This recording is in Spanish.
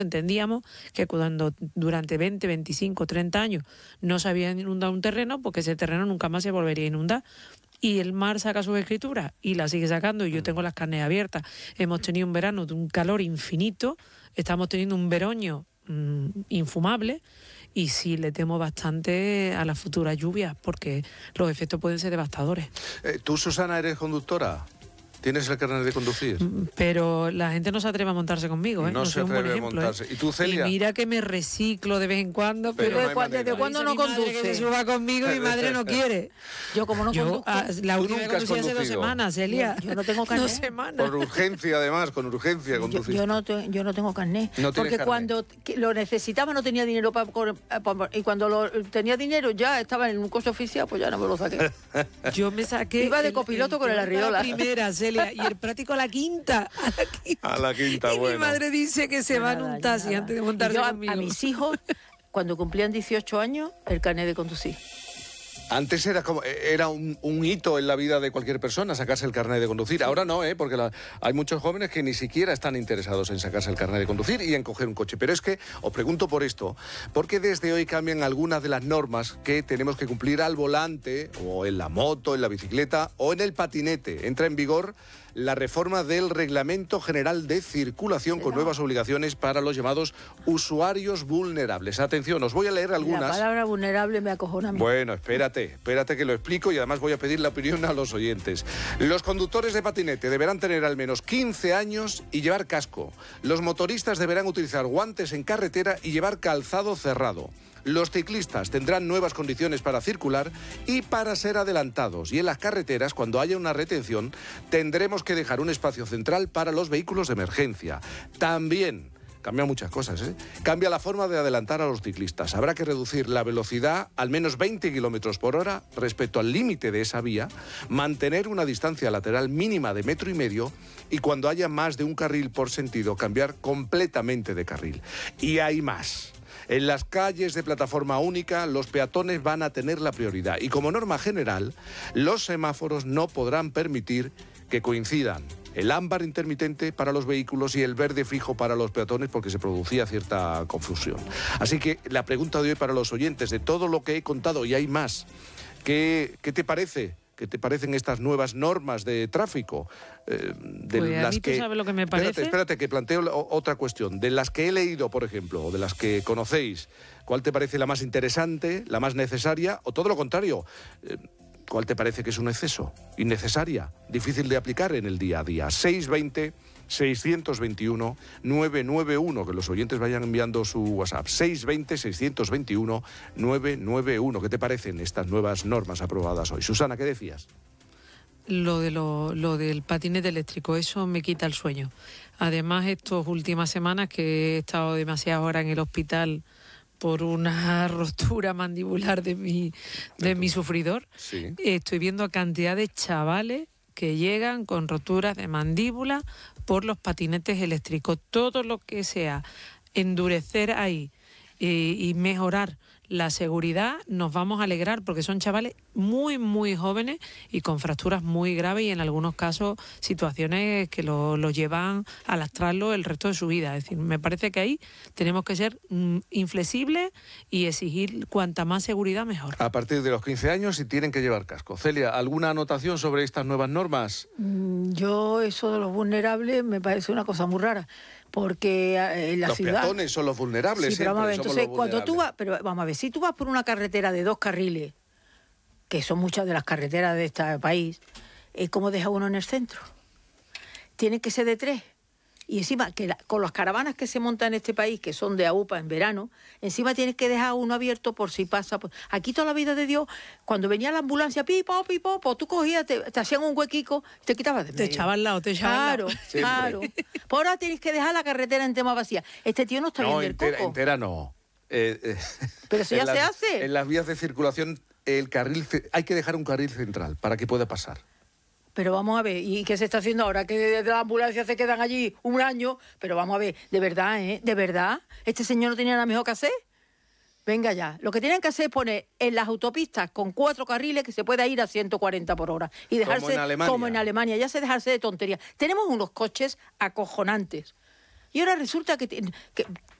Entendíamos que cuando durante 20, 25, 30 años no se había inundado un terreno, porque ese terreno nunca más se volvería a inundar. Y el mar saca sus escrituras y la sigue sacando, y yo tengo las carnes abiertas. Hemos tenido un verano de un calor infinito, estamos teniendo un veroño infumable, y sí le temo bastante a las futuras lluvias, porque los efectos pueden ser devastadores. ¿Tú, Susana, eres conductora? ¿Tienes el carnet de conducir? Pero la gente no se atreve a montarse conmigo, ¿eh? No se atreve a montarse. ¿Y tú, Celia? Y mira que me reciclo de vez en cuando, pero ¿desde cuándo no conduce? Que se suba conmigo, mi madre no quiere. Yo como no conduzco. La última vez conducí hace 2 semanas, Celia. Yo no tengo carnet. 2 semanas. Por urgencia, además, con urgencia conducir. Yo no tengo carnet. No porque carnet. Cuando lo necesitaba no tenía dinero y cuando tenía dinero ya estaba en un coche oficial, pues ya no me lo saqué. Yo me saqué... Iba de copiloto con el arriola. La primera, Celia, y el práctico a la quinta. A la quinta, y bueno. mi madre dice que se va en un taxi antes de montarse conmigo. A mis hijos, cuando cumplían 18 años, el carnet de conducir. Antes era un hito en la vida de cualquier persona sacarse el carnet de conducir. Ahora no, porque hay muchos jóvenes que ni siquiera están interesados en sacarse el carnet de conducir y en coger un coche. Pero es que os pregunto por esto, porque desde hoy cambian algunas de las normas que tenemos que cumplir al volante, o en la moto, en la bicicleta o en el patinete. Entra en vigor la reforma del Reglamento General de Circulación con nuevas obligaciones para los llamados usuarios vulnerables. Atención, os voy a leer algunas. La palabra vulnerable me acojona a mí. Bueno, espérate que lo explico, y además voy a pedir la opinión a los oyentes. Los conductores de patinete deberán tener al menos 15 años y llevar casco. Los motoristas deberán utilizar guantes en carretera y llevar calzado cerrado. Los ciclistas tendrán nuevas condiciones para circular y para ser adelantados. Y en las carreteras, cuando haya una retención, tendremos que dejar un espacio central para los vehículos de emergencia. También cambia muchas cosas, Cambia la forma de adelantar a los ciclistas. Habrá que reducir la velocidad al menos 20 kilómetros por hora respecto al límite de esa vía, mantener una distancia lateral mínima de 1,5 metros y cuando haya más de un carril por sentido, cambiar completamente de carril. Y hay más. En las calles de plataforma única, los peatones van a tener la prioridad. Y como norma general, los semáforos no podrán permitir que coincidan el ámbar intermitente para los vehículos y el verde fijo para los peatones, porque se producía cierta confusión. Así que la pregunta de hoy para los oyentes, de todo lo que he contado, y hay más, ¿qué te parece? ¿Qué te parecen estas nuevas normas de tráfico? Pues a mí, ¿tú sabes lo que me parece? Espérate, que planteo otra cuestión. De las que he leído, por ejemplo, o de las que conocéis, ¿cuál te parece la más interesante, la más necesaria, o todo lo contrario? ¿Cuál te parece que es un exceso, innecesaria, difícil de aplicar en el día a día? 620-621-991, que los oyentes vayan enviando su WhatsApp. 620-621-991. ¿Qué te parecen estas nuevas normas aprobadas hoy? Susana, ¿qué decías? Lo del patinete eléctrico, eso me quita el sueño. Además, estas últimas semanas que he estado demasiadas horas en el hospital por una rotura mandibular de mi sufridor, sí. Estoy viendo cantidad de chavales que llegan con roturas de mandíbula por los patinetes eléctricos. Todo lo que sea endurecer ahí y mejorar la seguridad, nos vamos a alegrar, porque son chavales muy, muy jóvenes y con fracturas muy graves, y en algunos casos situaciones que lo llevan a lastrarlo el resto de su vida. Es decir, me parece que ahí tenemos que ser inflexibles y exigir cuanta más seguridad mejor. A partir de los 15 años y tienen que llevar casco. Celia, ¿alguna anotación sobre estas nuevas normas? Yo eso de los vulnerables me parece una cosa muy rara. Porque en la ciudad... Los peatones son los vulnerables. Sí, pero vamos a ver, entonces, cuando tú vas... Pero vamos a ver, si tú vas por una carretera de 2 carriles, que son muchas de las carreteras de este país, ¿cómo deja uno en el centro? Tiene que ser de 3. Y encima, con las caravanas que se montan en este país, que son de AUPA en verano, encima tienes que dejar uno abierto por si pasa. Aquí toda la vida de Dios, cuando venía la ambulancia, pipo, pues tú cogías, te hacían un huequico, te quitabas de medio. Te echaban al lado, Claro. Por ahora tienes que dejar la carretera en tema vacía. Este tío no está bien del coco. Entera no. Pero eso ya se hace. En las vías de circulación, hay que dejar un carril central para que pueda pasar. Pero vamos a ver, ¿y qué se está haciendo ahora? Que de la ambulancia se quedan allí un año. Pero vamos a ver, de verdad, ¿de verdad? ¿Este señor no tenía nada mejor que hacer? Venga ya. Lo que tienen que hacer es poner en las autopistas con 4 carriles que se pueda ir a 140 por hora. Y dejarse, como en Alemania, ya se dejarse de tonterías. Tenemos unos coches acojonantes. Y ahora resulta que